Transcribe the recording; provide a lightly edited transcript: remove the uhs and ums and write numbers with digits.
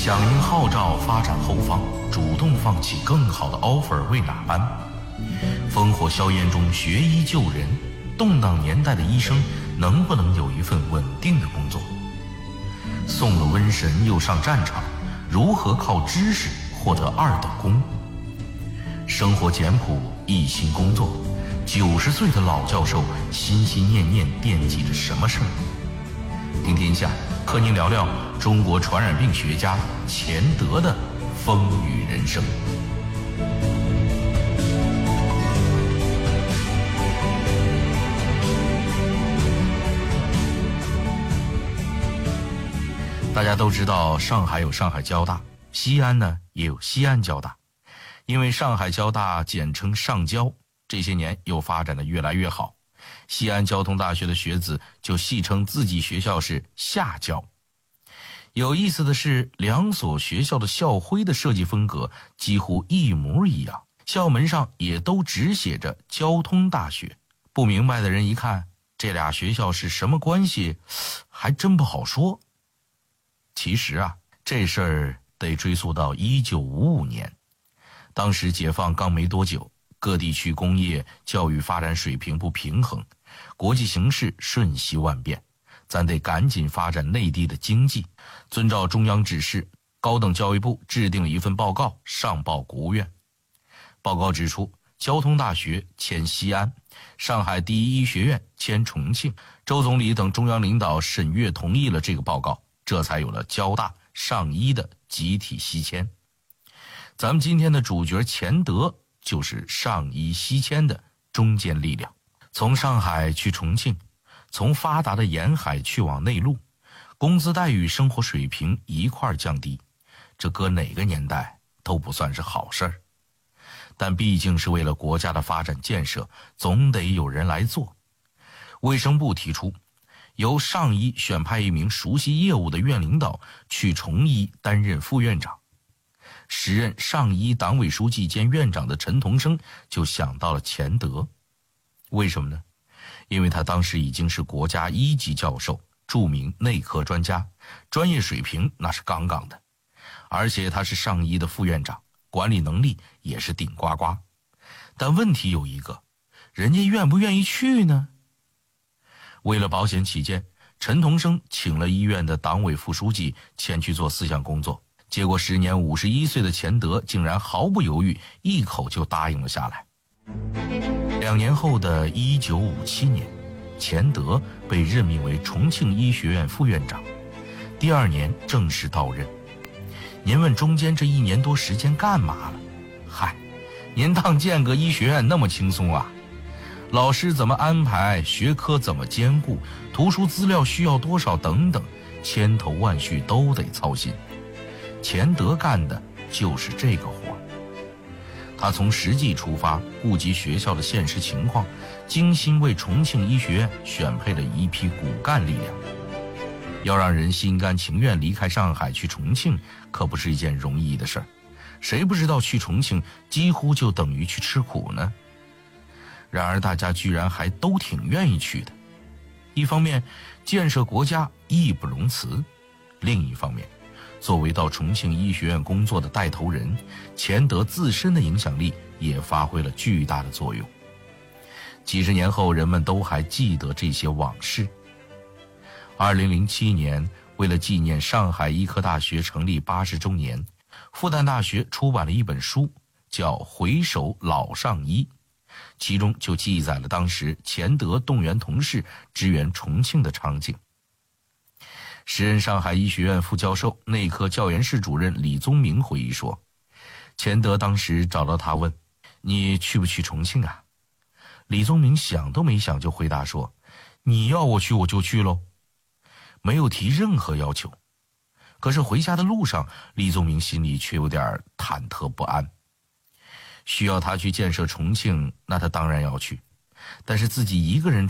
响应号召发展后方，主动放弃更好的 offer 为哪般？烽火硝烟中学医救人，动荡年代的医生能不能有一份稳定的工作？送了瘟神又上战场，如何靠知识获得二等功？生活简朴，一心工作，90岁的老教授心心念念惦记着什么事儿？听天下，和您聊聊中国传染病学家钱德的风雨人生。大家都知道，上海有上海交大，西安呢也有西安交大。因为上海交大简称上交，这些年又发展得越来越好，西安交通大学的学子就戏称自己学校是下交。有意思的是，两所学校的校徽的设计风格几乎一模一样，校门上也都只写着交通大学。不明白的人一看，这俩学校是什么关系，还真不好说。其实啊，这事儿得追溯到1955年，当时解放刚没多久，各地区工业教育发展水平不平衡，国际形势瞬息万变，咱得赶紧发展内地的经济。遵照中央指示，高等教育部制定了一份报告，上报国务院。报告指出，交通大学迁西安，上海第一医学院迁重庆，周总理等中央领导审阅同意了这个报告，这才有了交大上医的集体西迁。咱们今天的主角钱德就是上医西迁的中坚力量。从上海去重庆，从发达的沿海去往内陆，工资待遇生活水平一块降低，这搁哪个年代都不算是好事儿。但毕竟是为了国家的发展建设，总得有人来做。卫生部提出，由上医选派一名熟悉业务的院领导去重医担任副院长。时任上医党委书记兼院长的陈同生就想到了钱德。为什么呢？因为他当时已经是国家1级教授，著名内科专家，专业水平那是杠杠的，而且他是上医的副院长，管理能力也是顶呱呱。但问题有一个，人家愿不愿意去呢？为了保险起见，陈同生请了医院的党委副书记前去做思想工作，结果时年51岁的钱德竟然毫不犹豫，一口就答应了下来。2年后的1957年，钱德被任命为重庆医学院副院长，第2年正式到任。您问中间这1年多时间干嘛了？嗨，您当建个医学院那么轻松啊？老师怎么安排，学科怎么兼顾，图书资料需要多少等等，千头万绪都得操心。钱德干的就是这个活。他从实际出发，顾及学校的现实情况，精心为重庆医学院选配了一批骨干力量。要让人心甘情愿离开上海去重庆，可不是一件容易的事儿。谁不知道去重庆几乎就等于去吃苦呢？然而大家居然还都挺愿意去的。一方面，建设国家义不容辞；另一方面，作为到重庆医学院工作的带头人，钱德自身的影响力也发挥了巨大的作用。几十年后，人们都还记得这些往事。2007年，为了纪念上海医科大学成立80周年，复旦大学出版了一本书，叫《回首老上医》，其中就记载了当时钱德动员同事支援重庆的场景。时任上海医学院副教授、内科教研室主任李宗明回忆说，钱德当时找到他问，你去不去重庆啊？李宗明想都没想就回答说，你要我去我就去喽，没有提任何要求。可是回家的路上，李宗明心里却有点忐忑不安。需要他去建设重庆，那他当然要去，但是自己一个人